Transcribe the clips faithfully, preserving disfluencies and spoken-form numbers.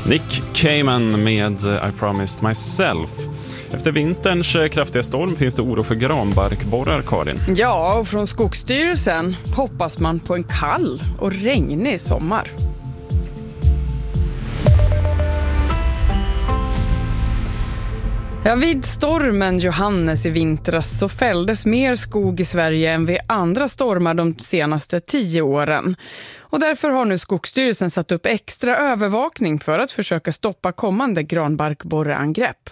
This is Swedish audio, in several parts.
Nick Cayman med I Promised Myself. Efter vinterns kraftiga storm finns det oro för granbarkborrar, Karin. Ja, och från Skogsstyrelsen hoppas man på en kall och regnig sommar. Ja, vid stormen Johannes i vintras så fälldes mer skog i Sverige än vid andra stormar de senaste tio åren. Och därför har nu Skogsstyrelsen satt upp extra övervakning för att försöka stoppa kommande granbarkborreangrepp.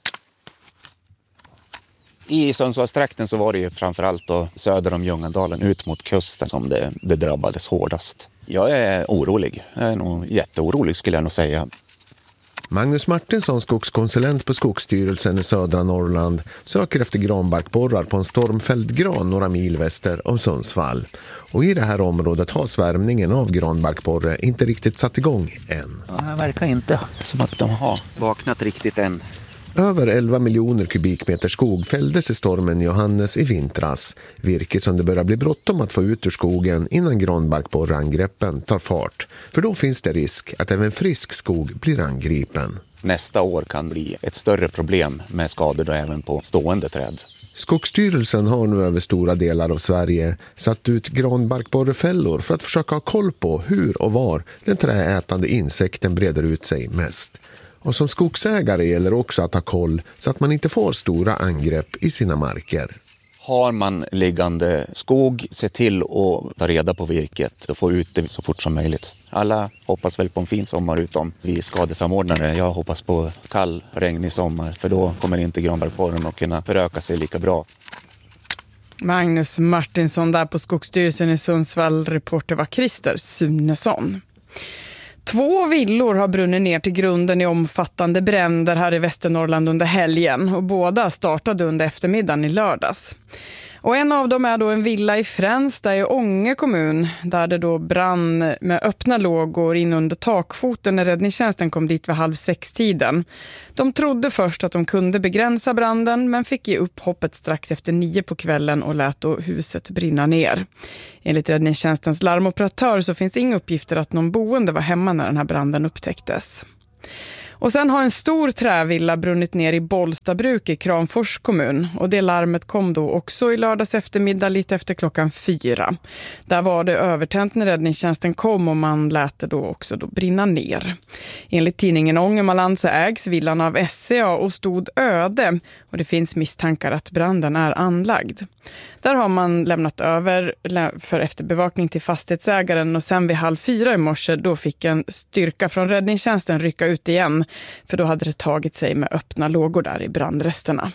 I Sundsvallstrakten så var det ju framförallt då söder om Ljungadalen ut mot kusten som det, det drabbades hårdast. Jag är orolig. Jag är nog jätteorolig skulle jag nog säga. Magnus Martinsson, skogskonsulent på Skogsstyrelsen i södra Norrland, söker efter granbarkborrar på en stormfälld gran några mil väster om Sundsvall. Och i det här området har svärmningen av granbarkborre inte riktigt satt igång än. Ja, det verkar inte som att de har vaknat riktigt än. Över elva miljoner kubikmeter skog fälldes i stormen Johannes i vintras. Virke som det börjar bli bråttom att få ut ur skogen innan granbarkborreangreppen tar fart. För då finns det risk att även frisk skog blir angripen. Nästa år kan bli ett större problem med skador då även på stående träd. Skogsstyrelsen har nu över stora delar av Sverige satt ut granbarkborrefällor för att försöka ha koll på hur och var den träätande insekten breder ut sig mest. Och som skogsägare gäller också att ha koll så att man inte får stora angrepp i sina marker. Har man liggande skog, se till att ta reda på virket och få ut det så fort som möjligt. Alla hoppas väl på en fin sommar utom vi skadesamordnare. Jag hoppas på kall, regnig sommar för då kommer inte granbarkborren att kunna föröka sig lika bra. Magnus Martinsson där på Skogsstyrelsen i Sundsvall. Reporter var Christer Sunesson. Två villor har brunnit ner till grunden i omfattande bränder här i Västernorrland under helgen och båda startade under eftermiddagen i lördags. Och en av dem är då en villa i Fränsta i Ånge kommun där det då brann med öppna lågor in under takfoten när räddningstjänsten kom dit vid halv sex tiden. De trodde först att de kunde begränsa branden men fick ge upp hoppet strax efter nio på kvällen och lät då huset brinna ner. Enligt räddningstjänstens larmoperatör så finns inga uppgifter att någon boende var hemma när den här branden upptäcktes. Och sen har en stor trävilla brunnit ner i Bollstabruk i Kramfors kommun. Och det larmet kom då också i lördags eftermiddag lite efter klockan fyra. Där var det övertänt när räddningstjänsten kom och man lät det då också då brinna ner. Enligt tidningen Ångermanland så ägs villan av S C A och stod öde. Och det finns misstankar att branden är anlagd. Där har man lämnat över för efterbevakning till fastighetsägaren och sen vid halv fyra i morse då fick en styrka från räddningstjänsten rycka ut igen för då hade det tagit sig med öppna lågor där i brandresterna.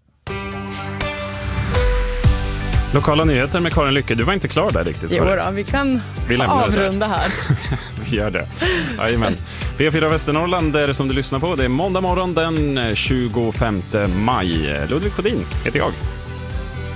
Lokala nyheter med Karin Lycke. Du var inte klar där riktigt. Jo då, vi kan vi avrunda här. Vi gör det. Jajamän. P fyra Västernorrland är det som du lyssnar på. Det är måndag morgon den tjugofemte maj. Ludvig Sjödin heter jag.